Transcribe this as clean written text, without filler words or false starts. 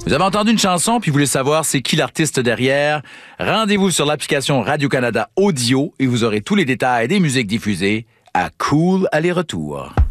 Vous avez entendu une chanson puis vous voulez savoir c'est qui l'artiste derrière? Rendez-vous sur l'application Radio-Canada Audio et vous aurez tous les détails des musiques diffusées à Cool Aller-Retour.